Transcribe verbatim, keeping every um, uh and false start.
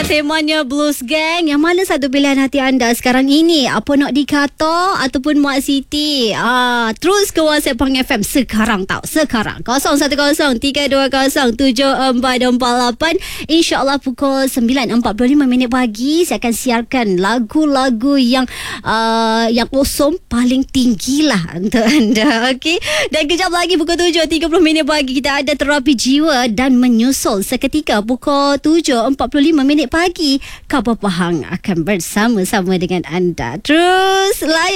temanya Blues Gang. Yang mana satu pilihan hati anda sekarang ini? Apa nak dikata ataupun Mak Siti? Ah, terus ke WhatsApp Pang F M sekarang tau. Sekarang kosong satu kosong tiga dua kosong tujuh empat empat lapan. InsyaAllah pukul sembilan empat puluh lima minit pagi saya akan siarkan lagu-lagu yang uh, yang awesome paling tinggi lah untuk anda. Okey. Dan kejap lagi pukul tujuh tiga puluh minit pagi kita ada terapi jiwa dan menyusul seketika pukul tujuh empat puluh lima minit pagi. Khabar Pahang akan bersama-sama dengan anda. Terus layan